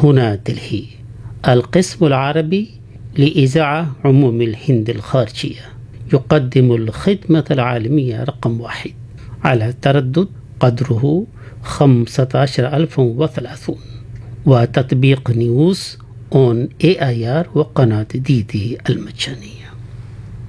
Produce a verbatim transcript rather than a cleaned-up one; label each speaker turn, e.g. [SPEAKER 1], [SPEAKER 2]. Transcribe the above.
[SPEAKER 1] هنا دلهي، القسم العربي لإذاعة عموم الهند الخارجية، يقدم الخدمة العالمية رقم واحد على تردد قدره خمسة عشر ألف وثلاثون، وتطبيق نيوز اون اي اي ار وقناة دي دي المجانية.